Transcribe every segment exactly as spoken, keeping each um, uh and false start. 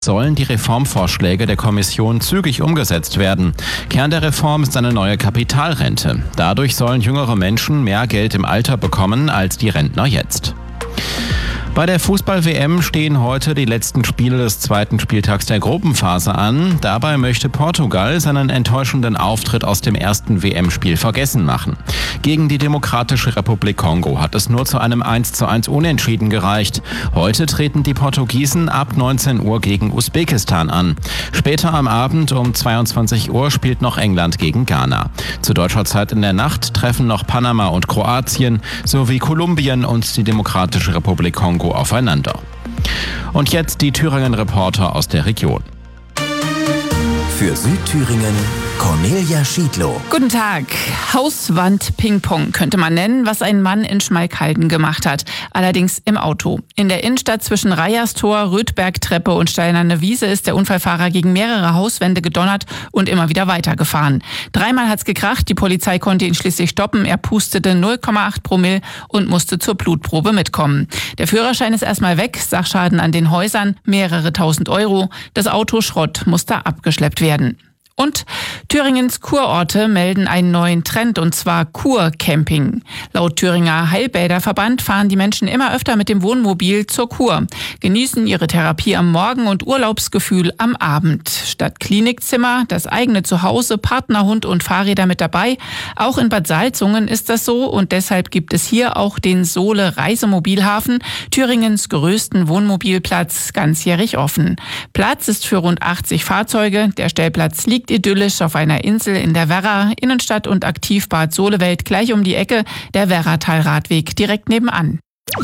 sollen die Reformvorschläge der Kommission zügig umgesetzt werden. Kern der Reform ist eine neue Kapitalrente. Dadurch sollen jüngere Menschen mehr Geld im Alter bekommen als die Rentner jetzt. Bei der Fußball-W M stehen heute die letzten Spiele des zweiten Spieltags der Gruppenphase an. Dabei möchte Portugal seinen enttäuschenden Auftritt aus dem ersten W M-Spiel vergessen machen. Gegen die Demokratische Republik Kongo hat es nur zu einem eins zu eins Unentschieden gereicht. Heute treten die Portugiesen ab neunzehn Uhr gegen Usbekistan an. Später am Abend um zweiundzwanzig Uhr spielt noch England gegen Ghana. Zu deutscher Zeit in der Nacht treffen noch Panama und Kroatien sowie Kolumbien und die Demokratische Republik Kongo aufeinander. Und jetzt die Thüringen-Reporter aus der Region. Für Südthüringen Cornelia Schiedlow. Guten Tag. Hauswand-Ping-Pong könnte man nennen, was ein Mann in Schmalkalden gemacht hat. Allerdings im Auto. In der Innenstadt zwischen Reierstor, Rödbergtreppe und Steinerne Wiese ist der Unfallfahrer gegen mehrere Hauswände gedonnert und immer wieder weitergefahren. Dreimal hat's gekracht, die Polizei konnte ihn schließlich stoppen. Er pustete null Komma acht Promille und musste zur Blutprobe mitkommen. Der Führerschein ist erstmal weg, Sachschaden an den Häusern, mehrere tausend Euro. Das Auto Schrott musste abgeschleppt werden. Und Thüringens Kurorte melden einen neuen Trend, und zwar Kurcamping. Laut Thüringer Heilbäderverband fahren die Menschen immer öfter mit dem Wohnmobil zur Kur, genießen ihre Therapie am Morgen und Urlaubsgefühl am Abend. Statt Klinikzimmer, das eigene Zuhause, Partnerhund und Fahrräder mit dabei. Auch in Bad Salzungen ist das so, und deshalb gibt es hier auch den Sohle Reisemobilhafen, Thüringens größten Wohnmobilplatz, ganzjährig offen. Platz ist für rund achtzig Fahrzeuge, der Stellplatz liegt idyllisch auf einer Insel in der Werra, Innenstadt und Aktivbad Solewelt gleich um die Ecke, der Werratal-Radweg direkt nebenan.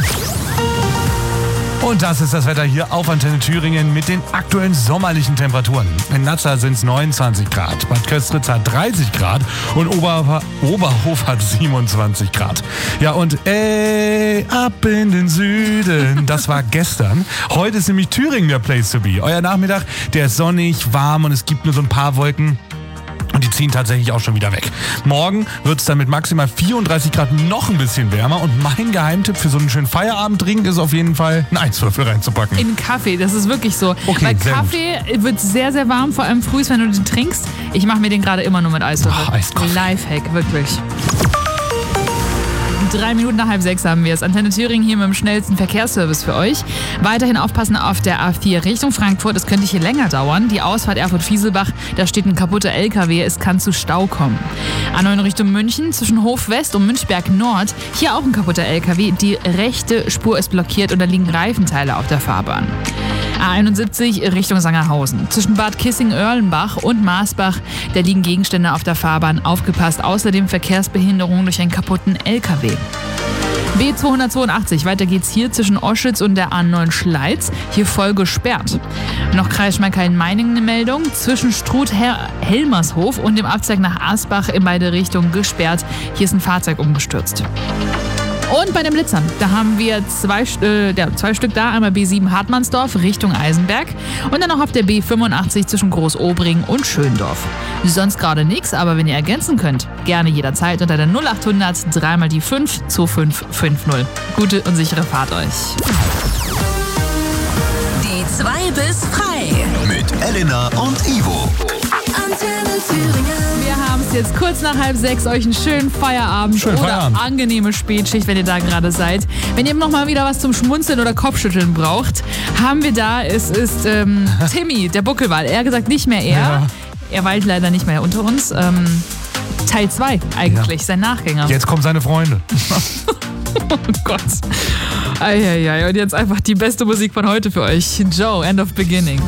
Und das ist das Wetter hier auf Antenne Thüringen mit den aktuellen sommerlichen Temperaturen. In Natscha sind es neunundzwanzig Grad, Bad Köstritz hat dreißig Grad und Oberhof, Oberhof hat siebenundzwanzig Grad. Ja, und ey, ab in den Süden, das war gestern. Heute ist nämlich Thüringen der Place to be. Euer Nachmittag, der ist sonnig, warm und es gibt nur so ein paar Wolken. Und die ziehen tatsächlich auch schon wieder weg. Morgen wird es dann mit maximal vierunddreißig Grad noch ein bisschen wärmer. Und mein Geheimtipp für so einen schönen Feierabenddrink ist auf jeden Fall, einen Eiswürfel reinzupacken. In Kaffee, das ist wirklich so. Okay, Weil sehr Kaffee gut. Wird sehr, sehr warm, vor allem früh, wenn du den trinkst. Ich mache mir den gerade immer nur mit Eiswürfel. Oh, Eiskaffee. Lifehack, wirklich. Drei Minuten nach halb sechs haben wir es. Antenne Thüringen hier mit dem schnellsten Verkehrsservice für euch. Weiterhin aufpassen auf der A vier Richtung Frankfurt. Es könnte hier länger dauern. Die Ausfahrt Erfurt-Fieselbach, da steht ein kaputter L K W. Es kann zu Stau kommen. A neun Richtung München, zwischen Hof West und Münchberg Nord. Hier auch ein kaputter L K W. Die rechte Spur ist blockiert und da liegen Reifenteile auf der Fahrbahn. A einundsiebzig Richtung Sangerhausen. Zwischen Bad Kissing-Oerlenbach und Maasbach, da liegen Gegenstände auf der Fahrbahn. Aufgepasst. Außerdem Verkehrsbehinderung durch einen kaputten L K W. B zweihundertzweiundachtzig, weiter geht's hier zwischen Oschütz und der A neun Schleiz, hier voll gesperrt. Noch Kreis Schmalkalden-Meiningen eine Meldung, zwischen Struth-Helmershof und dem Abzweig nach Asbach in beide Richtungen gesperrt. Hier ist ein Fahrzeug umgestürzt. Und bei den Blitzern, da haben wir zwei, äh, ja, zwei Stück da, einmal B sieben Hartmannsdorf Richtung Eisenberg und dann noch auf der B fünfundachtzig zwischen Großobring und Schöndorf. Sonst gerade nichts, aber wenn ihr ergänzen könnt, gerne jederzeit unter der null achthundert drei mal die fünf zwei fünf fünf null. Gute und sichere Fahrt euch. Die zwei bis frei mit Elena und Ivo. Antenne Thüringen. Wir haben es jetzt kurz nach halb sechs, euch einen schönen Feierabend Schönen oder Feierabend. angenehme Spätschicht, wenn ihr da gerade seid. Wenn ihr noch mal wieder was zum Schmunzeln oder Kopfschütteln braucht, haben wir da, es ist ähm, Timmy, der Buckelwal. Er hat gesagt, nicht mehr er. Ja. Er weilt leider nicht mehr unter uns. Ähm, Teil zwei eigentlich, ja. Sein Nachgänger. Jetzt kommen seine Freunde. Oh Gott. Eieiei. Und jetzt einfach die beste Musik von heute für euch. Joe, End of Beginning.